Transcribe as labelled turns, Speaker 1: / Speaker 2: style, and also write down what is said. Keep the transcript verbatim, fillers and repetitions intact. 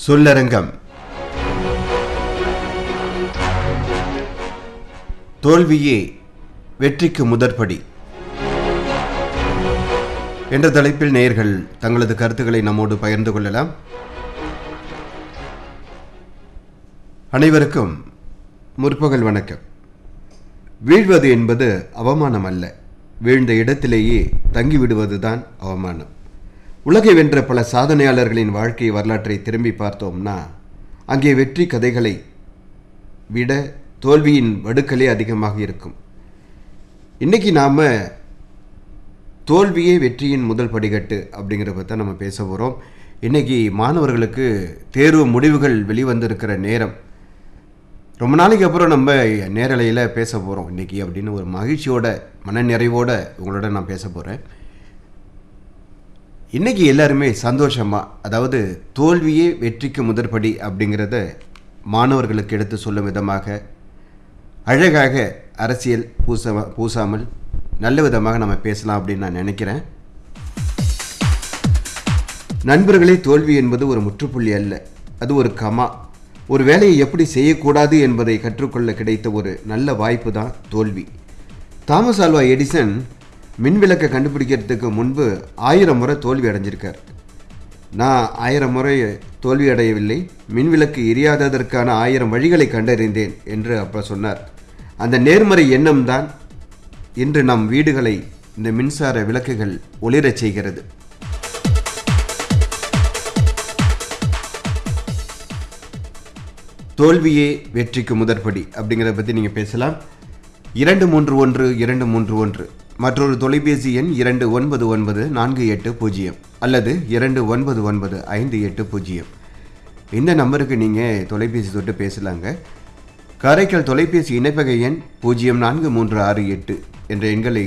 Speaker 1: சொல்லரங்கம். தோல்வியே வெற்றிக்கு முதற்படி என்ற தலைப்பில் நேயர்கள் தங்களது கருத்துக்களை நம்மோடு பகிர்ந்து கொள்ளலாம். அனைவருக்கும் முற்பகல் வணக்கம். வீழ்வது என்பது அவமானம் அல்ல, வீழ்ந்த இடத்திலேயே தங்கிவிடுவதுதான் அவமானம். உலகை வென்ற பல சாதனையாளர்களின் வாழ்க்கை வரலாற்றை திரும்பி பார்த்தோம்னா அங்கே வெற்றி கதைகளை விட தோல்வியின் வடுக்களே அதிகமாக இருக்கும். இன்னைக்கு நாம் தோல்வியே வெற்றியின் முதல் படிக்கட்டு அப்படிங்கிறத பற்றி நம்ம பேச போகிறோம். இன்றைக்கி மாணவர்களுக்கு தேர்வு முடிவுகள் வெளிவந்திருக்கிற நேரம். ரொம்ப நாளைக்கு அப்புறம் நம்ம நேரலையில் பேச போகிறோம் இன்றைக்கி அப்படின்னு ஒரு மகிழ்ச்சியோட மனநிறைவோடு உங்களோட நான் பேச போகிறேன். இன்றைக்கி எல்லாருமே சந்தோஷமாக, அதாவது தோல்வியே வெற்றிக்கு முதற்படி அப்படிங்கிறத மாணவர்களுக்கு எடுத்து சொல்லும் விதமாக அழகாக அரசியல் பூச பூசாமல் நல்ல விதமாக நம்ம பேசலாம் அப்படின்னு நான் நினைக்கிறேன். நண்பர்களே, தோல்வி என்பது ஒரு முற்றுப்புள்ளி அல்ல, அது ஒரு கமா. ஒரு வேலையை எப்படி செய்யக்கூடாது என்பதை கற்றுக்கொள்ள கிடைத்த ஒரு நல்ல வாய்ப்பு தான் தோல்வி. தாமஸ் ஆல்வா எடிசன் மின்விளக்கை கண்டுபிடிக்கிறதுக்கு முன்பு ஆயிரம் முறை தோல்வி அடைஞ்சிருக்கார். நான் ஆயிரம் முறை தோல்வி அடையவில்லை, மின்விளக்கு எரியாததற்கான ஆயிரம் வழிகளை கண்டறிந்தேன் என்று அப்போ சொன்னார். அந்த நேர்மறை எண்ணம் தான் இன்று நம் வீடுகளை இந்த மின்சார விளக்குகள் ஒளிரச் செய்கிறது. தோல்வியே வெற்றிக்கு முதற்படி அப்படிங்கிறத பற்றி நீங்கள் பேசலாம். இரண்டு மூன்று ஒன்று இரண்டு மூன்று ஒன்று மற்றொரு தொலைபேசி எண் இரண்டு ஒன்பது ஒன்பது நான்கு எட்டு பூஜ்ஜியம் அல்லது இரண்டு ஒன்பது ஒன்பது ஐந்து எட்டு பூஜ்ஜியம். இந்த நம்பருக்கு நீங்கள் தொலைபேசி தொட்டு பேசலாங்க. காரைக்கால் தொலைபேசி இணைப்பக எண் பூஜ்ஜியம் நான்கு மூன்று ஆறு எட்டு என்ற எண்களை